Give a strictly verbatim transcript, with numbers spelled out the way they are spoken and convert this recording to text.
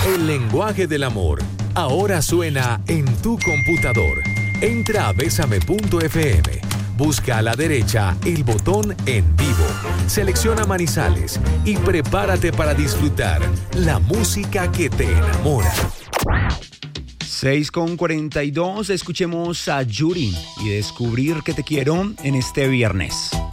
El lenguaje del amor ahora suena en tu computador. Entra a besame punto efe eme. Busca a la derecha el botón En Vivo. Selecciona Manizales y prepárate para disfrutar la música que te enamora. seis con cuarenta y dos, escuchemos a Yuri y Descubrir que te quiero en este viernes.